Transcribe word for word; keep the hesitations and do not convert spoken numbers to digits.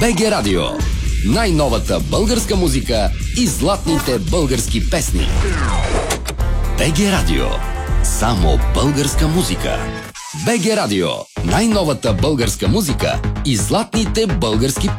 БГ Радио. Най-новата българска музика и златните български песни. БГ Радио. Само българска музика. БГ Радио. Най-новата българска музика и златните български песни.